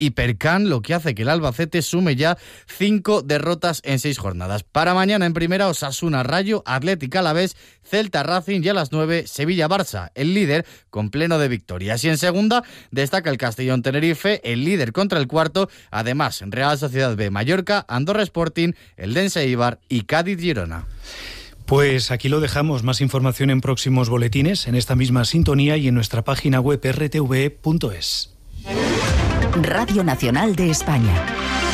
Hipercan, lo que hace que el Albacete sume ya 5 derrotas en 6 jornadas. Para mañana en primera, Osasuna Rayo, Atlético Alavés, Celta Racing y a las 9 Sevilla Barça, el líder con pleno de victorias. Y en segunda destaca el Castellón Tenerife, el líder contra el cuarto. Además, Real Sociedad B Mallorca, Andorra Sporting, Eldense Eibar y Cádiz Girona. Pues aquí lo dejamos. Más información en próximos boletines, en esta misma sintonía y en nuestra página web rtv.es. Radio Nacional de España.